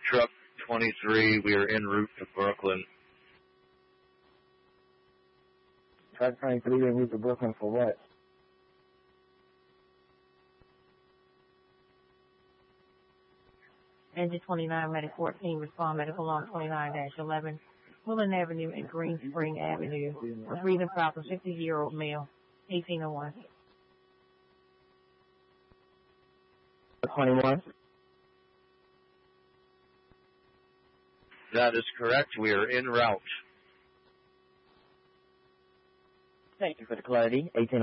Truck 23, we are en route to Brooklyn. Truck 23 en route to Brooklyn for what? Engine 29, Medic 14, respond medical on 29-11, Woodland Avenue and Green Spring Avenue. Reason problem, 60-year-old male, 1801. 21? That is correct. We are en route. Thank you for the clarity. 1801.